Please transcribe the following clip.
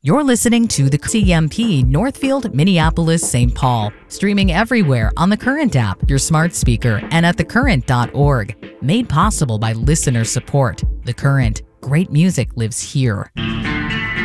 You're listening to the CMP Northfield, Minneapolis, St. Paul, streaming everywhere on the Current app, your smart speaker, and at thecurrent.org. Made possible by listener support. The Current. Great music lives here.